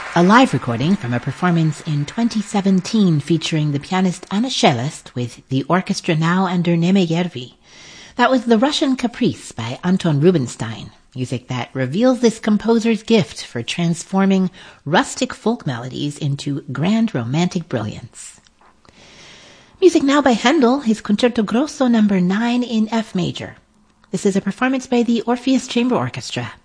a live recording from a performance in 2017 featuring the pianist Anna Shelest with the orchestra now under Nemejärvi. That was The Russian Caprice by Anton Rubinstein, music that reveals this composer's gift for transforming rustic folk melodies into grand romantic brilliance. Music now by Handel, his Concerto Grosso No. 9 in F major. This is a performance by the Orpheus Chamber Orchestra.